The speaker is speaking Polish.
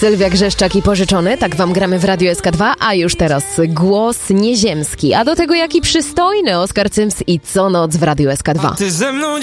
Sylwia Grzeszczak i Pożyczony, tak wam gramy w Radiu SK2, a już teraz Głos Nieziemski, a do tego jaki przystojny Oskar Cyms i Co noc w Radiu SK2. Ty ze mną